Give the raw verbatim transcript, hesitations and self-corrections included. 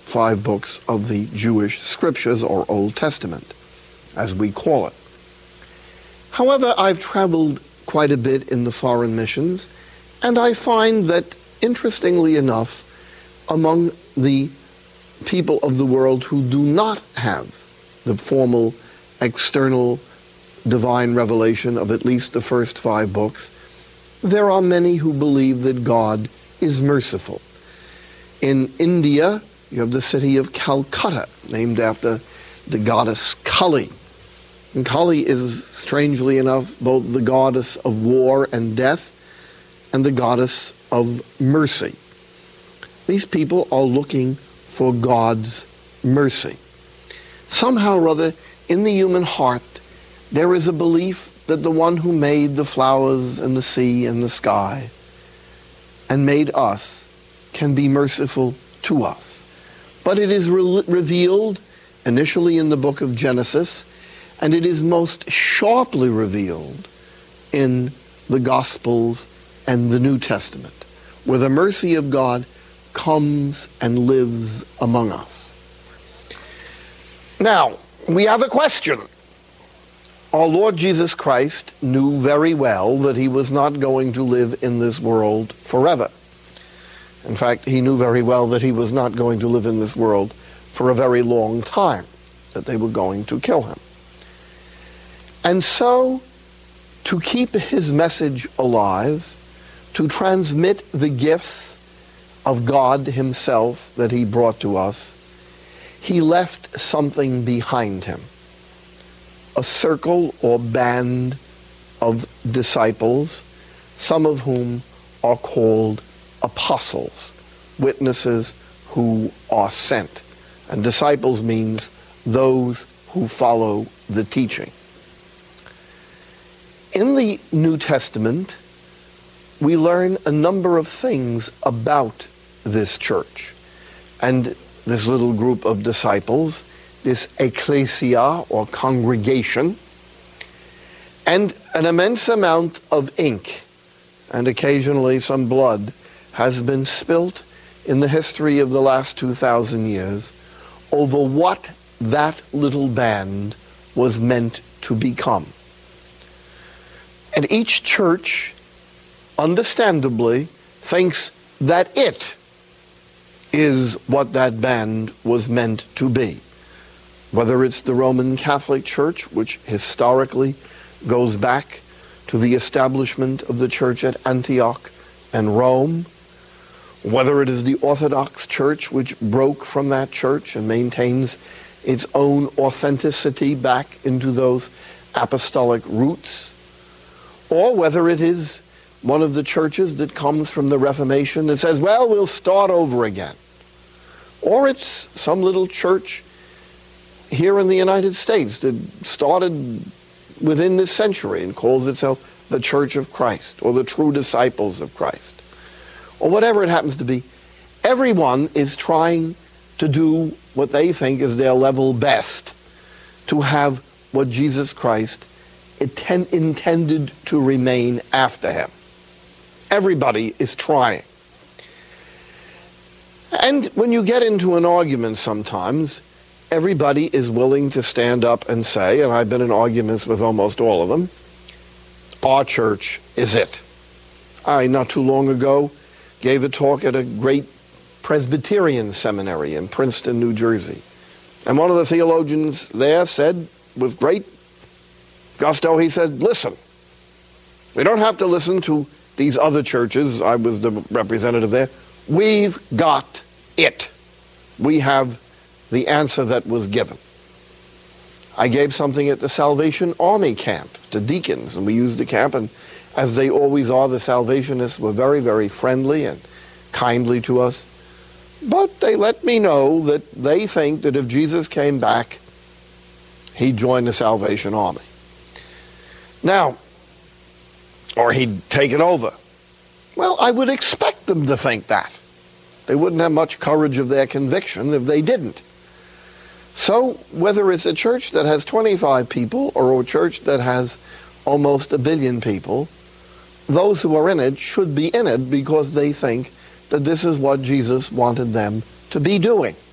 five books of the Jewish Scriptures, or Old Testament, as we call it. However, I've traveled quite a bit in the foreign missions, and I find that, interestingly enough, among the people of the world who do not have the formal external divine revelation of at least the first five books, there are many who believe that God is merciful. In India, you have the city of Calcutta, named after the goddess Kali. And Kali is, strangely enough, both the goddess of war and death and the goddess of mercy. These people are looking for God's mercy. Somehow or other, in the human heart, there is a belief that the one who made the flowers and the sea and the sky and made us can be merciful to us. But it is re- revealed initially in the book of Genesis, and it is most sharply revealed in the Gospels and the New Testament, where the mercy of God comes and lives among us. Now, we have a question. Our Lord Jesus Christ knew very well that he was not going to live in this world forever. In fact, he knew very well that he was not going to live in this world for a very long time, that they were going to kill him. And so, to keep his message alive, to transmit the gifts of God himself that he brought to us, he left something behind him. A circle or band of disciples, some of whom are called apostles, witnesses who are sent. And disciples means those who follow the teaching. In the New Testament, we learn a number of things about this church and this little group of disciples, this ecclesia or congregation, and an immense amount of ink and occasionally some blood has been spilt in the history of the last two thousand years over what that little band was meant to become. And each church, understandably, thinks that it is what that band was meant to be. Whether it's the Roman Catholic Church, which historically goes back to the establishment of the church at Antioch and Rome, whether it is the Orthodox Church, which broke from that church and maintains its own authenticity back into those apostolic roots, or whether it is one of the churches that comes from the Reformation that says, well, we'll start over again. Or it's some little church here in the United States that started within this century and calls itself the Church of Christ or the True Disciples of Christ, or whatever it happens to be. Everyone is trying to do what they think is their level best to have what Jesus Christ inten- intended to remain after him. Everybody is trying. And when you get into an argument sometimes, everybody is willing to stand up and say, and I've been in arguments with almost all of them, our church is it. I, not too long ago, gave a talk at a great Presbyterian seminary in Princeton, New Jersey. And one of the theologians there said, with great gusto, he said, listen, we don't have to listen to these other churches. I was the representative there. We've got it. We have the answer that was given. I gave something at the Salvation Army camp to deacons, and we used the camp, and as they always are, the Salvationists were very, very friendly and kindly to us. But they let me know that they think that if Jesus came back, he'd join the Salvation Army. Now, or he'd take it over. Well, I would expect them to think that. They wouldn't have much courage of their conviction if they didn't. So whether it's a church that has twenty-five people or a church that has almost a billion people, those who are in it should be in it because they think that this is what Jesus wanted them to be doing.